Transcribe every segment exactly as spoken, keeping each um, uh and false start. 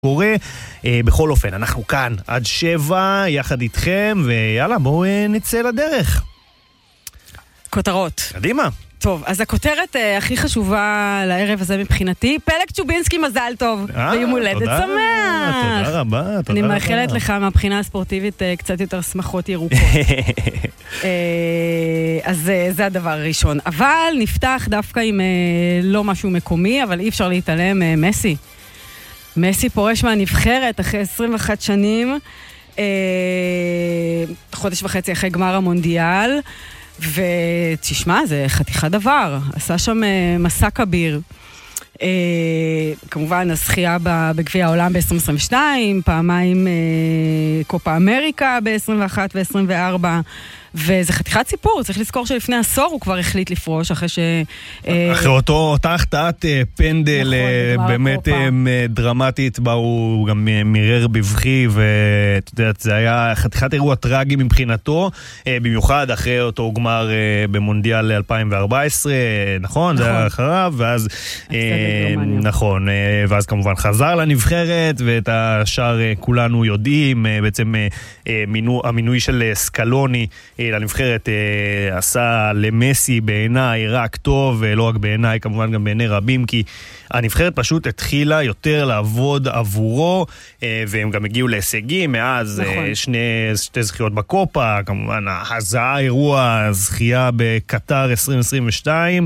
קורה. בכל אופן, אנחנו כאן עד שבע, יחד איתכם, ויאללה, בואו נצא לדרך. כותרות. קדימה. טוב, אז הכותרת אה, הכי חשובה לערב הזה מבחינתי, פלג צ'ובינסקי מזל טוב, ויום הולדת שמח. תודה רבה, תודה רבה. אני מאחלת לך מהבחינה הספורטיבית אה, קצת יותר שמחות ירוקות. אה, אז אה, זה הדבר הראשון. אבל נפתח דווקא עם אה, לא משהו מקומי, אבל אי אפשר להתעלם, אה, מסי. מסי פורש מהנבחרת אחרי עשרים ואחת שנים, אה, חודש וחצי אחרי גמר המונדיאל, ותשמע, זה חתיכת דבר. עשה שם מסע כביר. אה, כמובן, הזכייה בגביע העולם ב-עשרים עשרים ושתיים, פעמיים אה, קופה אמריקה ב-עשרים ואחת ו-עשרים וארבע, וזה חתיכת סיפור. צריך לזכור שלפני עשור הוא כבר החליט לפרוש, אחרי ש... אחרי אותו, אותה החטאת פנדל באמת דרמטית, בה הוא גם מירר בבכי, ואת יודעת, זה היה חתיכת אירוע טרגי מבחינתו, במיוחד אחרי אותו גמר במונדיאל אלפיים וארבע עשרה, נכון? זה היה אחריו, ואז נכון, ואז כמובן חזר לנבחרת, ואת השאר כולנו יודעים, בעצם המינוי של סקלוני לנבחרת אה, עשה למסי בעיניי רק טוב, ולא רק בעיניי, כמובן גם בעיני רבים, כי הנבחרת פשוט התחילה יותר לעבוד עבורו, אה, והם גם הגיעו להישגים, מאז נכון. אה, שני, שתי זכיות בקופה, כמובן הזעה אירוע, זכייה בקטר עשרים עשרים ושתיים,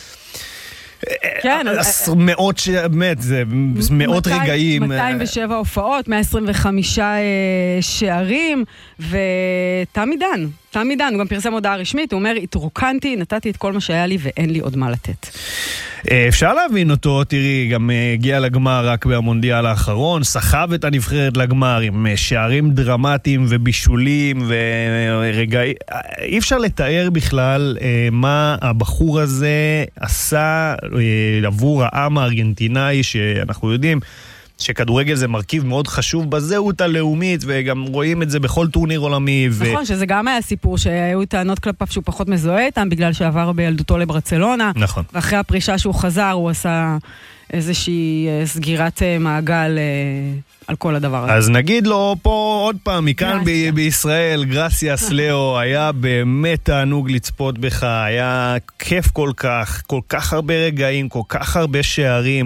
כן, מאות ש... באמת, זה מאות רגעים. מאתיים ושבע הופעות, מאה עשרים וחמישה שערים, ותם עידן, תם עידן, הוא גם פרסם הודעה רשמית, הוא אומר, התרוקנתי, נתתי את כל מה שהיה לי ואין לי עוד מה לתת. אפשר להבין אותו, תראי, גם הגיע לגמר רק במונדיאל האחרון, סחב את הנבחרת לגמר עם שערים דרמטיים ובישולים ורגעים, אי אפשר לתאר בכלל מה הבחור הזה עשה עבור העם הארגנטינאי, שאנחנו יודעים שכדורגל זה מרכיב מאוד חשוב בזהות הלאומית, וגם רואים את זה בכל טורניר עולמי. ו... נכון, שזה גם היה סיפור שהיו טענות כלפיו שהוא פחות מזוהה איתם, בגלל שעבר בילדותו לברצלונה. נכון. ואחרי הפרישה שהוא חזר, הוא עשה איזושהי סגירת מעגל על כל הדבר הזה. אז נגיד לו פה עוד פעם, מכאן ב- בישראל, גרסיאס לאו, היה באמת תענוג לצפות בך, היה כיף כל כך, כל כך הרבה רגעים, כל כך הרבה שערים,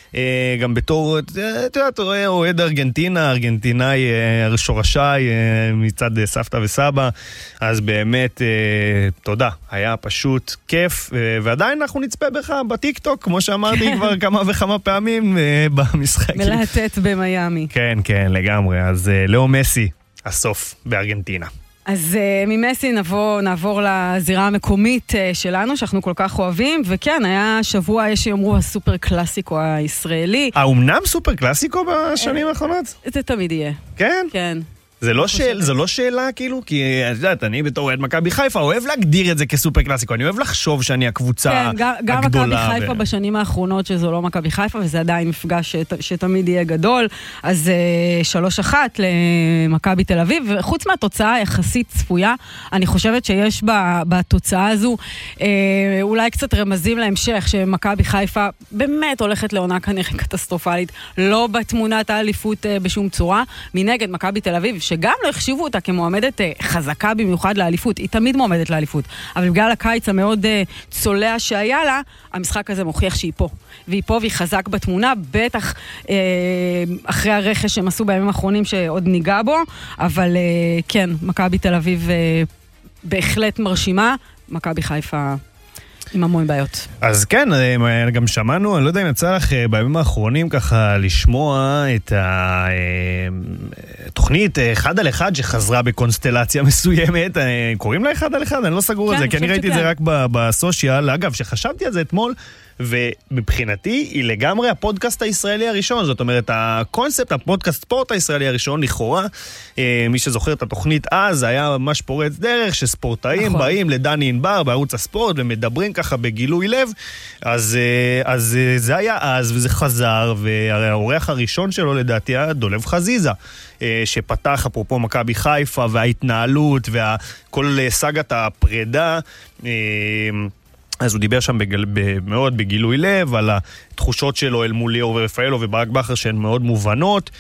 גם בתור, אתה יודע, אתה רואה, אוהד ארגנטינה, ארגנטינאי, שורשי, מצד סבתא וסבא, אז באמת, תודה, היה פשוט כיף, ועדיין אנחנו נצפה בך בטיק-טוק, כמו שאמרתי כבר כמה וכמה פעמים במשחק. מלהטט במיימי. כן, כן, לגמרי, אז לאו מסי, הסוף בארגנטינה. אז uh, ממסי נבוא, נעבור לזירה המקומית uh, שלנו, שאנחנו כל כך אוהבים, וכן, היה שבוע, יש שיאמרו, הסופר קלאסיקו הישראלי. האומנם סופר קלאסיקו בשנים האחרונות? זה תמיד יהיה. כן? כן. זה לא, שאל, זה לא שאלה, כאילו, כי את יודעת, אני בתור אוהד מכבי חיפה, אוהב להגדיר את זה כסופר קלאסיקו, אני אוהב לחשוב שאני הקבוצה כן, הגדולה. גם מכבי חיפה ו... בשנים האחרונות, שזו לא מכבי חיפה, וזה עדיין מפגש שת, שתמיד יהיה גדול, אז uh, שלוש אחת למכבי תל אביב, וחוץ מהתוצאה היחסית צפויה, אני חושבת שיש בה, בתוצאה הזו, uh, אולי קצת רמזים להמשך, שמכבי חיפה באמת הולכת לעונה כנראה קטסטרופלית, לא בתמונת האליפות uh, בשום צורה, מנגד מכבי תל אביב, שגם לא החשיבו אותה כמועמדת חזקה במיוחד לאליפות, היא תמיד מועמדת לאליפות, אבל בגלל הקיץ המאוד צולע שהיה לה, המשחק הזה מוכיח שהיא פה, והיא פה והיא חזק בתמונה, בטח אה, אחרי הרכש שהם עשו בימים האחרונים שעוד ניגע בו, אבל אה, כן, מכבי תל אביב אה, בהחלט מרשימה, מכבי חיפה עם המון בעיות. אז כן, גם שמענו, אני לא יודע אם יצא לך בימים האחרונים ככה לשמוע את התוכנית אחד על אחד שחזרה בקונסטלציה מסוימת, קוראים לה אחד על אחד, אני לא סגור על זה, כי אני ראיתי את זה רק בסושיאל, אגב, שחשבתי על זה אתמול, ומבחינתי היא לגמרי הפודקאסט הישראלי הראשון, זאת אומרת, הקונספט, הפודקאסט ספורט הישראלי הראשון, לכאורה, מי שזוכר את התוכנית אז, היה ממש פורץ דרך, שספורטאים נכון. באים לדני ענבר בערוץ הספורט, ומדברים ככה בגילוי לב, אז, אז זה היה אז, וזה חזר, והאורח הראשון שלו לדעתי היה דולב חזיזה, שפתח אפרופו מכבי חיפה, וההתנהלות, וכל סגת הפרידה, אז הוא דיבר שם בגל, מאוד בגילוי לב על התחושות שלו אל מול ליאור ורפאלו וברק בכר שהן מאוד מובנות,